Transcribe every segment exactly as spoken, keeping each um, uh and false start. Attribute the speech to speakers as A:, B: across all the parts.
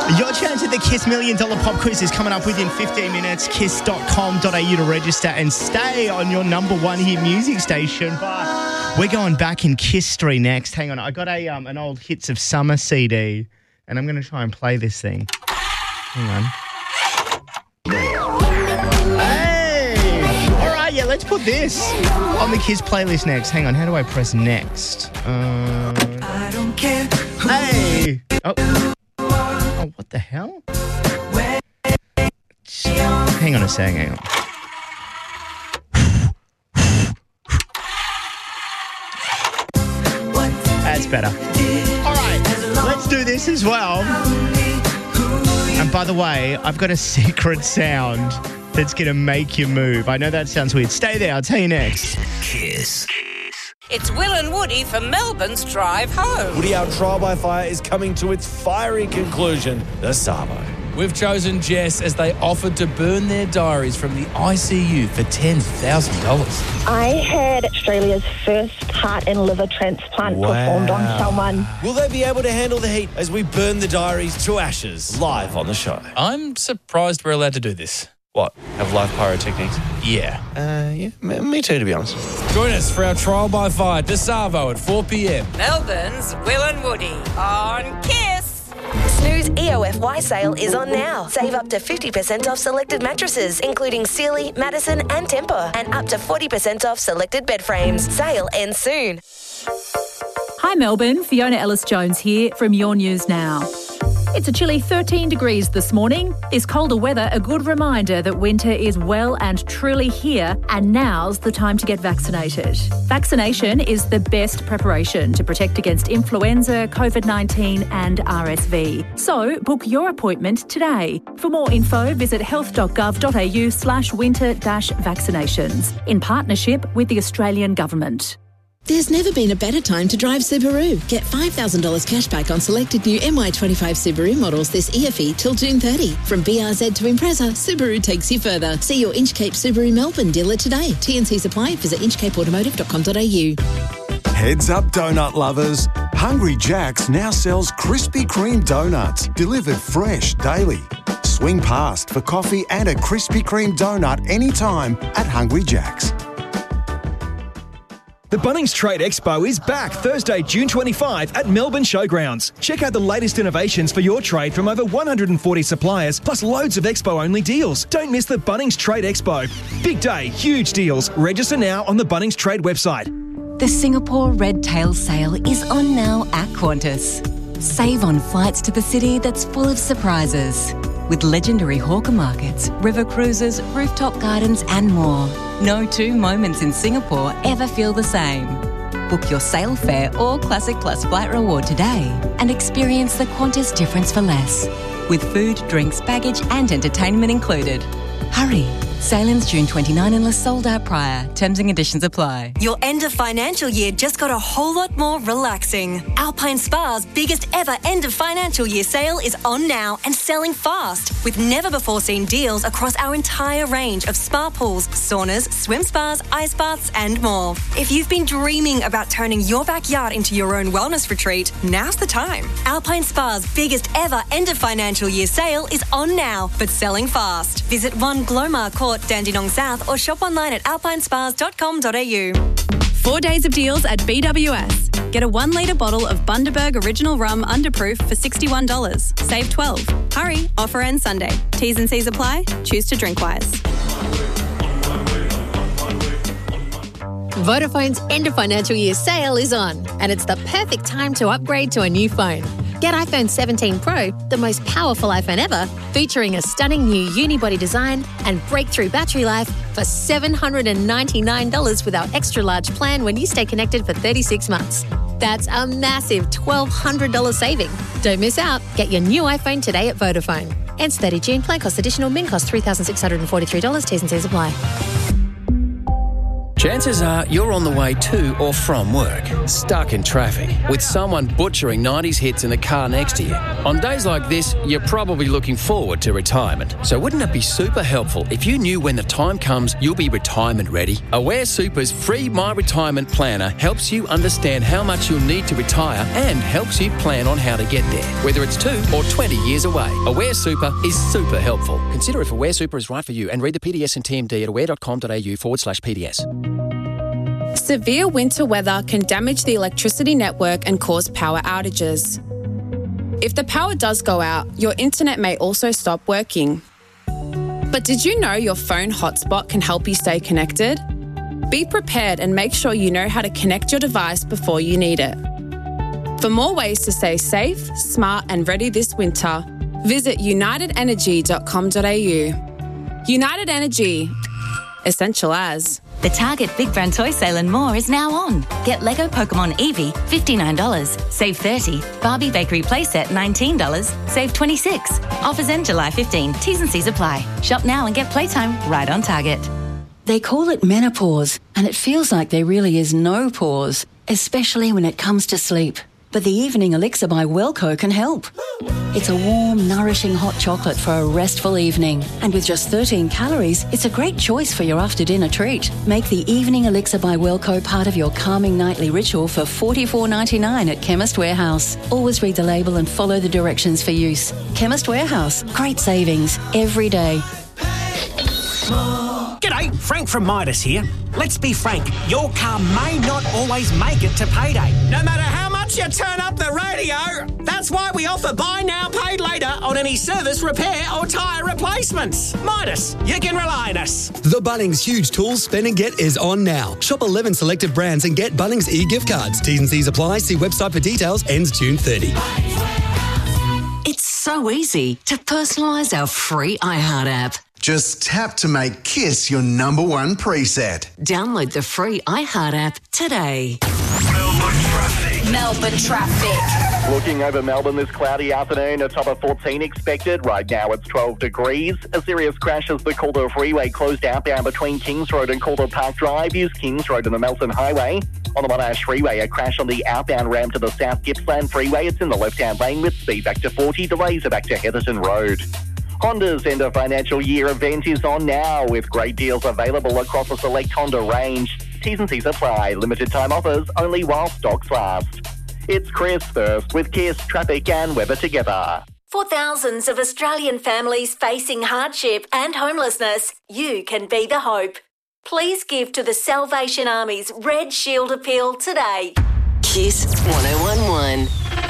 A: Your chance at the Kiss Million Dollar Pop Quiz is coming up within fifteen minutes. kiss dot com dot a u to register and stay on your number one hit music station. But we're going back in Kiss history next. Hang on, I got a um, an old Hits of Summer C D, and I'm going to try and play this thing. Hang on. Hey! All right, yeah, let's put this on the Kiss playlist next. Hang on, how do I press next? Uh,
B: I don't care.
A: Hey! Oh. Oh, what the hell? Hang on a sec, hang on. That's better. All right, let's do this as well. And by the way, I've got a secret sound that's going to make you move. I know that sounds weird. Stay there, I'll tell you next.
C: Kiss.
D: It's Will and Woody for Melbourne's Drive Home.
E: Woody, our trial by fire is coming to its fiery conclusion, the Savo.
F: We've chosen Jess as they offered to burn their diaries from the I C U for ten thousand dollars.
G: I had Australia's first heart and liver transplant
E: Wow.
G: performed on someone.
E: Will they be able to handle the heat as we burn the diaries to ashes live on the show?
F: I'm surprised we're allowed to do this.
E: What? Have live pyrotechnics?
F: Yeah.
E: Uh, yeah, me, me too, to be honest.
F: Join us for our trial by fire, DeSavo at four p.m.
D: Melbourne's Will and Woody on Kiss.
H: Snooze E O F Y sale is on now. Save up to fifty percent off selected mattresses, including Sealy, Madison and Tempur, and up to forty percent off selected bed frames. Sale ends soon.
I: Hi Melbourne, Fiona Ellis-Jones here from Your News Now. It's a chilly thirteen degrees this morning. Is colder weather a good reminder that winter is well and truly here, and now's the time to get vaccinated? Vaccination is the best preparation to protect against influenza, COVID nineteen and R S V. So book your appointment today. For more info, visit health dot gov dot a u slash winter dash vaccinations in partnership with the Australian Government.
J: There's never been a better time to drive Subaru. Get five thousand dollars cashback on selected new M Y twenty-five Subaru models this E F E till June thirtieth. From B R Z to Impreza, Subaru takes you further. See your Inchcape Subaru Melbourne dealer today. T N Cs apply. Visit inchcape automotive dot com dot a u.
K: Heads up, donut lovers. Hungry Jack's now sells Krispy Kreme donuts, delivered fresh daily. Swing past for coffee and a Krispy Kreme donut anytime at Hungry Jack's.
L: The Bunnings Trade Expo is back Thursday, June twenty-fifth at Melbourne Showgrounds. Check out the latest innovations for your trade from over one hundred forty suppliers, plus loads of Expo-only deals. Don't miss the Bunnings Trade Expo. Big day, huge deals. Register now on the Bunnings Trade website.
M: The Singapore Red Tail Sale is on now at Qantas. Save on flights to the city that's full of surprises. With legendary hawker markets, river cruises, rooftop gardens and more. No two moments in Singapore ever feel the same. Book your sail fare or Classic Plus flight reward today and experience the Qantas difference for less. With food, drinks, baggage and entertainment included. Hurry! Sailings June twenty-ninth unless sold out prior. Terms and conditions apply.
N: Your end of financial year just got a whole lot more relaxing. Alpine Spa's biggest ever end of financial year sale is on now and selling fast with never before seen deals across our entire range of spa pools, saunas, swim spas, ice baths and more. If you've been dreaming about turning your backyard into your own wellness retreat, now's the time. Alpine Spa's biggest ever end of financial year sale is on now but selling fast. Visit one Glomar Court, Dandenong South or shop online at alpine spas dot com dot a u.
O: Four days of deals at B W S. Get a one litre bottle of Bundaberg Original Rum Underproof for sixty-one dollars. Save twelve dollars. Hurry, offer ends Sunday. T's and C's apply. Choose to drink wise.
P: Vodafone's end of financial year sale is on, and it's the perfect time to upgrade to a new phone. Get iPhone seventeen Pro, the most powerful iPhone ever, featuring a stunning new unibody design and breakthrough battery life for seven hundred ninety-nine dollars with our extra large plan when you stay connected for thirty-six months. That's a massive twelve hundred dollars saving. Don't miss out. Get your new iPhone today at Vodafone. Ends thirtieth June. Plan cost additional. Min cost three thousand six hundred forty-three dollars. T's and C's apply.
B: Chances are you're on the way to or from work, stuck in traffic, with someone butchering nineties hits in the car next to you. On days like this, you're probably looking forward to retirement. So wouldn't it be super helpful if you knew when the time comes you'll be retirement ready? Aware Super's free My Retirement Planner helps you understand how much you'll need to retire and helps you plan on how to get there, whether it's two or twenty years away. Aware Super is super helpful. Consider if Aware Super is right for you and read the P D S and T M D at aware.com.au forward slash PDS.
C: Severe winter weather can damage the electricity network and cause power outages. If the power does go out, your internet may also stop working. But did you know your phone hotspot can help you stay connected? Be prepared and make sure you know how to connect your device before you need it. For more ways to stay safe, smart and ready this winter, visit united energy dot com dot a u. United Energy. Essential as.
Q: The Target Big Brand Toy Sale and more is now on. Get Lego Pokemon Eevee, fifty-nine dollars, save thirty dollars. Barbie Bakery Playset, nineteen dollars, save twenty-six dollars. Offers end July fifteenth. T's and C's apply. Shop now and get playtime right on Target.
R: They call it menopause, and it feels like there really is no pause, especially when it comes to sleep. But the Evening Elixir by Wellco can help. It's a warm, nourishing hot chocolate for a restful evening. And with just thirteen calories, it's a great choice for your after-dinner treat. Make the Evening Elixir by Wellco part of your calming nightly ritual for forty-four ninety-nine at Chemist Warehouse. Always read the label and follow the directions for use. Chemist Warehouse. Great savings every day.
S: G'day, Frank from Midas here. Let's be frank, your car may not always make it to payday. No matter how much you turn up the radio, that's why we offer buy now, paid later on any service, repair or tyre replacements. Midas, you can rely on us.
T: The Bunnings Huge Tools Spend and Get is on now. Shop eleven selected brands and get Bunnings e-gift cards. T's and C's apply. See website for details. Ends June thirtieth.
U: It's so easy to personalise our free iHeart app.
V: Just tap to make Kiss your number one preset.
U: Download the free iHeart app today.
D: Melbourne traffic.
W: Looking over Melbourne this cloudy afternoon, a top of fourteen expected. Right now it's twelve degrees. A serious crash as the Calder Freeway closed outbound between Kings Road and Calder Park Drive. Use Kings Road and the Melton Highway. On the Monash Freeway, a crash on the outbound ramp to the South Gippsland Freeway. It's in the left-hand lane with speed back to forty. Delays are back to Heatherton Road. Honda's end of financial year event is on now with great deals available across a select Honda range. T's and C's apply. Limited time offers only while stocks last. It's Chris first with Kiss, traffic and weather together.
N: For thousands of Australian families facing hardship and homelessness, you can be the hope. Please give to the Salvation Army's Red Shield Appeal today.
U: Kiss one oh one one.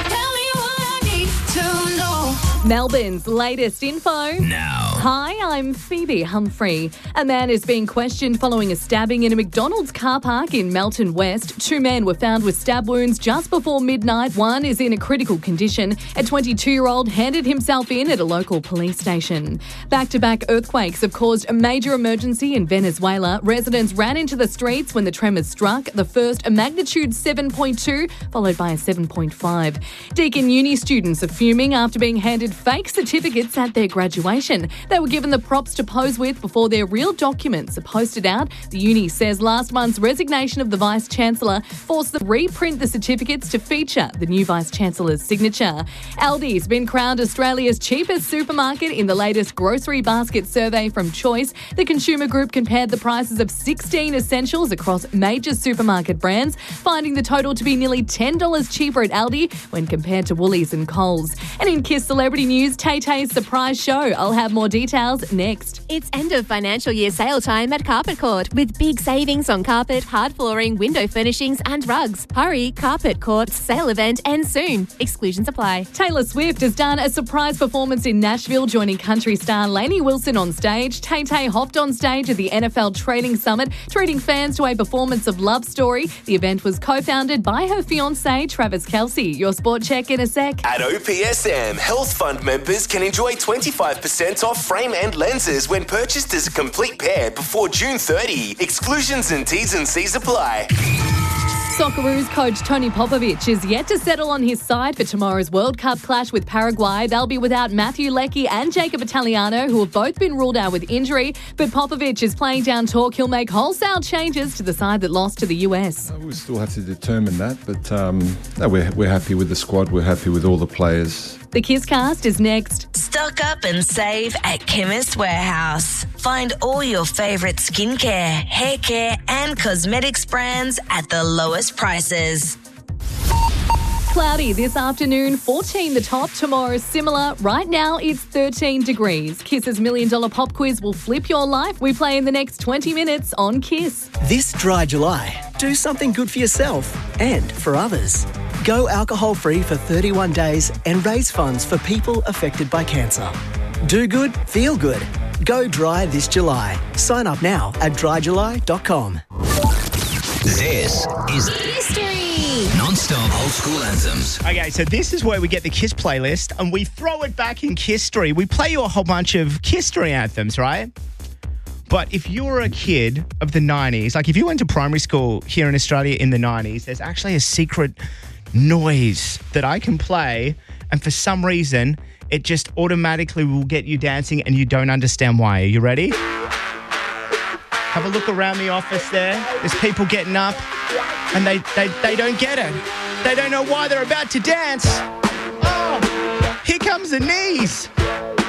I: Melbourne's latest info.
X: Now.
I: Hi, I'm Phoebe Humphrey. A man is being questioned following a stabbing in a McDonald's car park in Melton West. Two men were found with stab wounds just before midnight. One is in a critical condition. A twenty-two-year-old handed himself in at a local police station. Back-to-back earthquakes have caused a major emergency in Venezuela. Residents ran into the streets when the tremors struck. The first, a magnitude seven point two, followed by a seven point five. Deakin Uni students are fuming after being handed fake certificates at their graduation. They were given the props to pose with before their real documents are posted out. The uni says last month's resignation of the Vice-Chancellor forced them to reprint the certificates to feature the new Vice-Chancellor's signature. Aldi's been crowned Australia's cheapest supermarket in the latest grocery basket survey from Choice. The consumer group compared the prices of sixteen essentials across major supermarket brands, finding the total to be nearly ten dollars cheaper at Aldi when compared to Woolies and Coles. And in Kiss Celebrity News, Tay-Tay's surprise show. I'll have more details next.
Y: It's end of financial year sale time at Carpet Court with big savings on carpet, hard flooring, window furnishings and rugs. Hurry, Carpet Court's sale event ends soon. Exclusions apply.
I: Taylor Swift has done a surprise performance in Nashville, joining country star Lainey Wilson on stage. Tay-Tay hopped on stage at the N F L Training Summit, treating fans to a performance of Love Story. The event was co-founded by her fiancé, Travis Kelce. Your sport check in a sec.
Z: At O P S M, Health Fund members can enjoy twenty-five percent off frame and lenses when purchased as a complete pair before June thirtieth. Exclusions and T's and C's apply.
I: Socceroos coach Tony Popovic is yet to settle on his side for tomorrow's World Cup clash with Paraguay. They'll be without Matthew Leckie and Jacob Italiano, who have both been ruled out with injury. But Popovic is playing down talk he'll make wholesale changes to the side that lost to the U S.
A: We still have to determine that, but um, no, we're, we're happy with the squad. We're happy with all the players.
I: The KissCast is next.
E: Stock up and save at Chemist Warehouse. Find all your favourite skincare, hair care and cosmetics brands at the lowest prices.
I: Cloudy this afternoon, fourteen the top. Tomorrow similar. Right now it's thirteen degrees. Kiss's Million Dollar Pop Quiz will flip your life. We play in the next twenty minutes on Kiss.
F: This dry July, do something good for yourself and for others. Go alcohol-free for thirty-one days and raise funds for people affected by cancer. Do good, feel good. Go dry this July. Sign up now at dry july dot com.
G: This is History. Non-stop old school anthems.
H: Okay, so this is where we get the Kiss playlist and we throw it back in Kiss-tory. We play you a whole bunch of Kiss-tory anthems, right? But if you were a kid of the nineties, like if you went to primary school here in Australia in the nineties, there's actually a secret noise that I can play, and for some reason it just automatically will get you dancing and you don't understand why. Are you ready? Have a look around the office there. There's people getting up and they, they, they don't get it. They don't know why they're about to dance. Oh, here comes the knees.